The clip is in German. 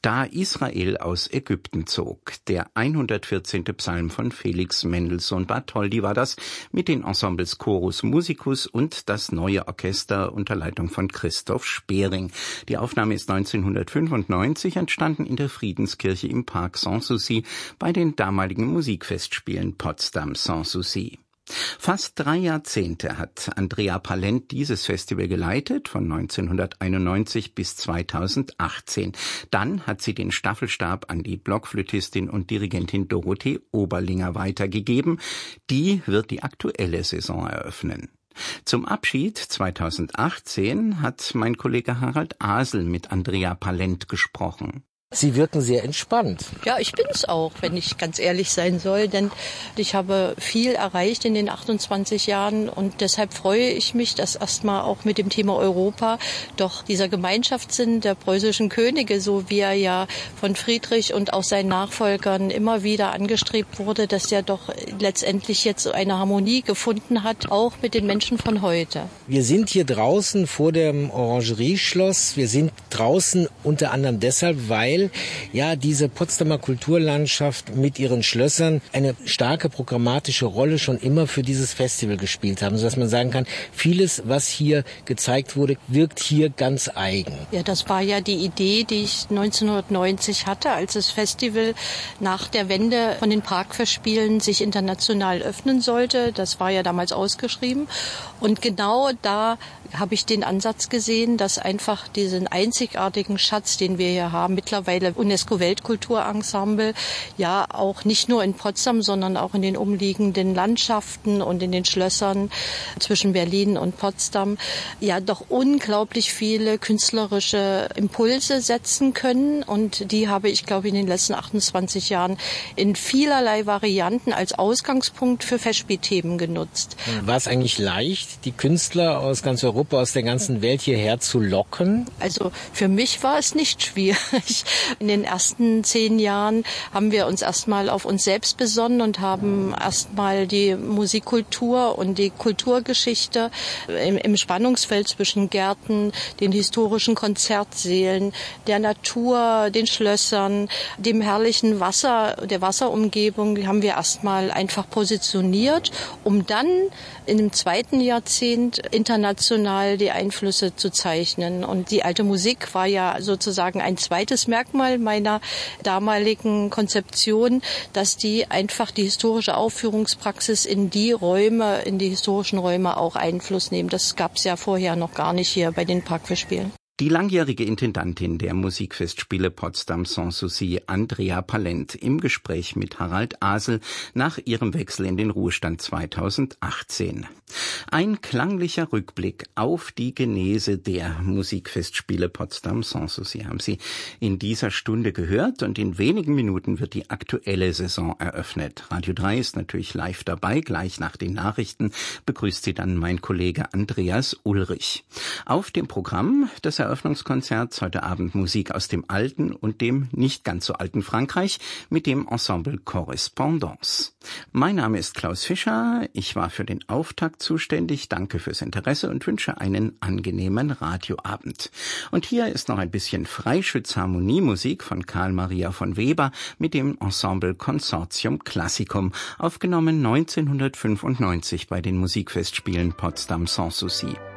Da Israel aus Ägypten zog. Der 114. Psalm von Felix Mendelssohn Bartholdy war das, mit den Ensembles Chorus Musicus und das Neue Orchester unter Leitung von Christoph Spering. Die Aufnahme ist 1995 entstanden in der Friedenskirche im Park Sanssouci bei den damaligen Musikfestspielen Potsdam Sanssouci. Fast 3 Jahrzehnte hat Andrea Palent dieses Festival geleitet, von 1991 bis 2018. Dann hat sie den Staffelstab an die Blockflötistin und Dirigentin Dorothee Oberlinger weitergegeben. Die wird die aktuelle Saison eröffnen. Zum Abschied 2018 hat mein Kollege Harald Asel mit Andrea Palent gesprochen. Sie wirken sehr entspannt. Ja, ich bin es auch, wenn ich ganz ehrlich sein soll, denn ich habe viel erreicht in den 28 Jahren und deshalb freue ich mich, dass erstmal auch mit dem Thema Europa doch dieser Gemeinschaftssinn der preußischen Könige, so wie er ja von Friedrich und auch seinen Nachfolgern immer wieder angestrebt wurde, dass er doch letztendlich jetzt eine Harmonie gefunden hat, auch mit den Menschen von heute. Wir sind hier draußen vor dem Orangerieschloss. Wir sind draußen unter anderem deshalb, weil ja diese Potsdamer Kulturlandschaft mit ihren Schlössern eine starke programmatische Rolle schon immer für dieses Festival gespielt haben, sodass man sagen kann, vieles, was hier gezeigt wurde, wirkt hier ganz eigen. Ja, das war ja die Idee, die ich 1990 hatte, als das Festival nach der Wende von den Pragfestspielen sich international öffnen sollte. Das war ja damals ausgeschrieben. Und genau da habe ich den Ansatz gesehen, dass einfach diesen einzigartigen Schatz, den wir hier haben, mittlerweile UNESCO-Weltkulturensemble, ja auch nicht nur in Potsdam, sondern auch in den umliegenden Landschaften und in den Schlössern zwischen Berlin und Potsdam, ja doch unglaublich viele künstlerische Impulse setzen können. Und die habe ich, glaube ich, in den letzten 28 Jahren in vielerlei Varianten als Ausgangspunkt für Festspielthemen genutzt. War es eigentlich leicht, die Künstler aus ganz Europa, aus der ganzen Welt hierher zu locken? Also für mich war es nicht schwierig. In den ersten 10 Jahren haben wir uns erstmal auf uns selbst besonnen und haben erstmal die Musikkultur und die Kulturgeschichte im Spannungsfeld zwischen Gärten, den historischen Konzertsälen, der Natur, den Schlössern, dem herrlichen Wasser, der Wasserumgebung, haben wir erstmal einfach positioniert, um dann in dem zweiten Jahrzehnt international die Einflüsse zu zeichnen. Und die alte Musik war ja sozusagen ein zweites Merkmal meiner damaligen Konzeption, dass die einfach die historische Aufführungspraxis in die historischen Räume auch Einfluss nehmen. Das gab es ja vorher noch gar nicht hier bei den Pragfestspielen. Die langjährige Intendantin der Musikfestspiele Potsdam Sanssouci, Andrea Palent, im Gespräch mit Harald Asel nach ihrem Wechsel in den Ruhestand 2018. Ein klanglicher Rückblick auf die Genese der Musikfestspiele Potsdam Sanssouci haben Sie in dieser Stunde gehört und in wenigen Minuten wird die aktuelle Saison eröffnet. Radio 3 ist natürlich live dabei, gleich nach den Nachrichten begrüßt Sie dann mein Kollege Andreas Ulrich. Auf dem Programm des Eröffnungskonzerts heute Abend Musik aus dem alten und dem nicht ganz so alten Frankreich mit dem Ensemble Correspondance. Mein Name ist Klaus Fischer, ich war für den Auftakt zuständig, danke fürs Interesse und wünsche einen angenehmen Radioabend. Und hier ist noch ein bisschen Freischütz-Harmoniemusik von Karl Maria von Weber mit dem Ensemble Consortium Classicum, aufgenommen 1995 bei den Musikfestspielen Potsdam Sanssouci.